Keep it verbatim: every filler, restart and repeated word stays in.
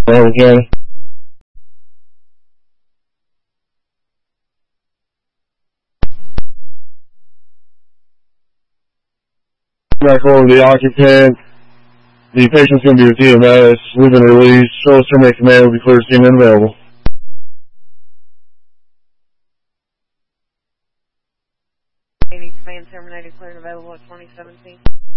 Well, again. Back over the occupant. The patient's going to be with E M S. We've been released. Show us terminate command will be clear, seen and available. eighty command terminated, clear and available at twenty seventeen.